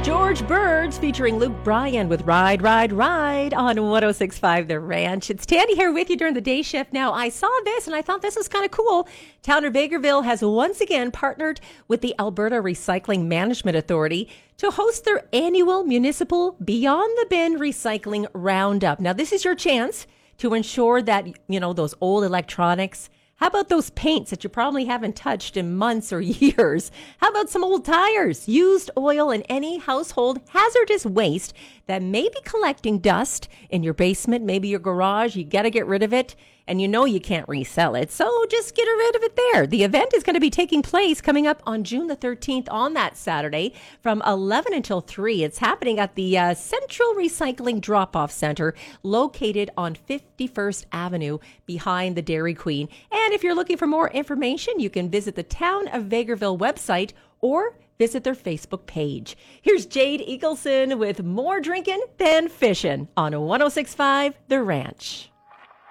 George Birds featuring Luke Bryan with Ride, Ride, Ride on 106.5 The Ranch. It's Tandy here with you during the day shift. Now, I saw this and I thought this was kind of cool. Town of Vegreville has once again partnered with the Alberta Recycling Management Authority to host their annual municipal Beyond the Bin Recycling Roundup. Now, this is your chance to ensure that, those old electronics. How about those paints that you probably haven't touched in months or years? How about some old tires, used oil, and any household hazardous waste that may be collecting dust in your basement, maybe your garage? You got to get rid of it, and you can't resell it, so just get rid of it there. The event is going to be taking place coming up on June the 13th on that Saturday from 11 until 3. It's happening at the Central Recycling Drop-Off Center located on 51st Avenue behind the Dairy Queen. And if you're looking for more information, you can visit the Town of Vegreville website or visit their Facebook page. Here's Jade Eagleson with More Drinking Than Fishing on 106.5 The Ranch.